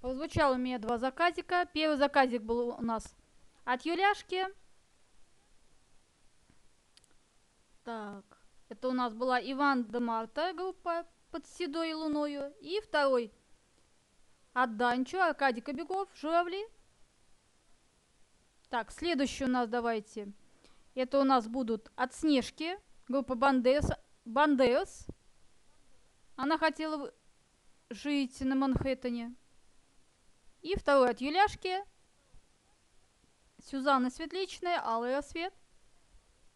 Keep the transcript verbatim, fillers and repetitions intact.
Звучало у меня два заказика. Первый заказик был у нас от Юляшки. Так, это у нас была Иван де Марта, группа под седой луною. И второй от Данчо, Аркадий Кобяков, Журавли. Так, следующий у нас давайте. Это у нас будут от Снежки, группа Бандерас. Бандерас. Она хотела жить на Манхэттене. И второй от Юляшки. Сюзанна Светличная, Алый рассвет.